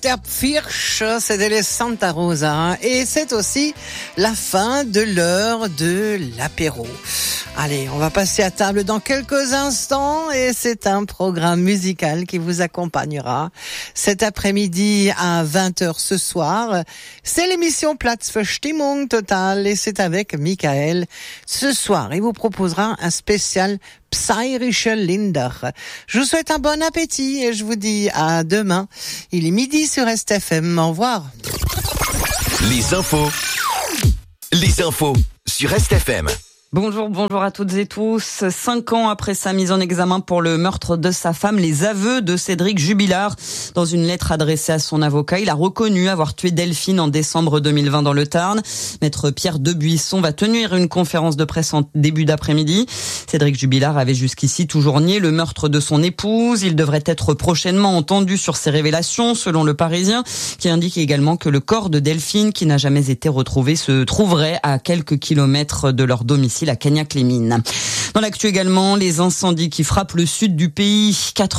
Pfirsch, c'était les Santa Rosa. Et c'est aussi la fin de l'heure de l'apéro. Allez, on va passer à table dans quelques instants et c'est un programme musical qui vous accompagnera cet après-midi à 20h ce soir. C'est l'émission Platzverstimmung Total et c'est avec Michael. Ce soir, il vous proposera un spécial Psyrische Linder. Je vous souhaite un bon appétit et je vous dis à demain. Il est midi sur STFM. Au revoir. Les infos sur STFM. Bonjour à toutes et tous. 5 ans après sa mise en examen pour le meurtre de sa femme, les aveux de Cédric Jubilard. Dans une lettre adressée à son avocat, il a reconnu avoir tué Delphine en décembre 2020 dans le Tarn. Maître Pierre Debuisson va tenir une conférence de presse en début d'après-midi. Cédric Jubilard avait jusqu'ici toujours nié le meurtre de son épouse. Il devrait être prochainement entendu sur ses révélations, selon Le Parisien, qui indique également que le corps de Delphine, qui n'a jamais été retrouvé, se trouverait à quelques kilomètres de leur domicile à Cagnac-les-Mines. Dans l'actu également, les incendies qui frappent le sud du pays,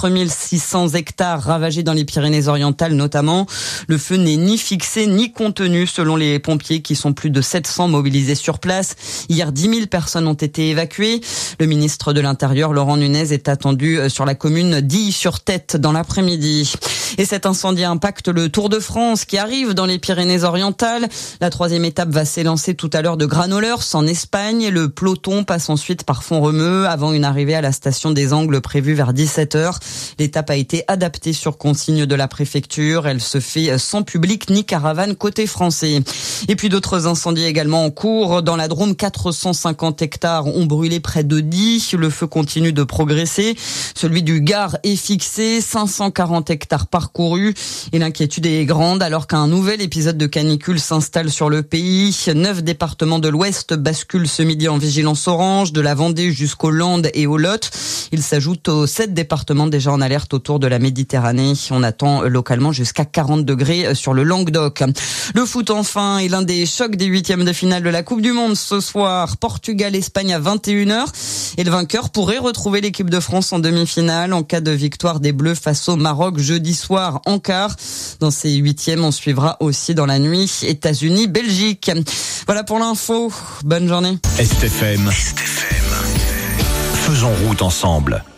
4600 hectares ravagés dans les Pyrénées-Orientales notamment. Le feu n'est ni fixé ni contenu selon les pompiers qui sont plus de 700 mobilisés sur place. Hier, 10 000 personnes ont été évacuées. Le ministre de l'Intérieur, Laurent Nunez, est attendu sur la commune d'Illy-sur-Tête dans l'après-midi. Et cet incendie impacte le Tour de France qui arrive dans les Pyrénées-Orientales. La 3e étape va s'élancer tout à l'heure de Granollers en Espagne. Le peloton passe ensuite par Font-Romeu avant une arrivée à la station des Angles prévue vers 17h. L'étape a été adaptée sur consigne de la préfecture. Elle se fait sans public ni caravane côté français. Et puis d'autres incendies également en cours. Dans la Drôme, 450 hectares ont brûlé près de Die. Le feu continue de progresser. Celui du Gard est fixé, 540 hectares parcourus. Et l'inquiétude est grande alors qu'un nouvel épisode de canicule s'installe sur le pays. 9 départements de l'Ouest basculent ce midi en vigilance orange, de la Vendée jusqu'aux Landes et au Lot. Il s'ajoute aux 7 départements déjà en alerte autour de la Méditerranée. On attend localement jusqu'à 40 degrés sur le Languedoc. Le foot enfin est l'un des chocs des 8e de finale de la Coupe du Monde ce soir. Portugal-Espagne à 21h. Et le vainqueur pourrait retrouver l'équipe de France en demi-finale en cas de victoire des Bleus face au Maroc jeudi soir en quart. Dans ces 8e, on suivra aussi dans la nuit États-Unis-Belgique. Voilà pour l'info. Bonne journée. STFM. Faisons route ensemble.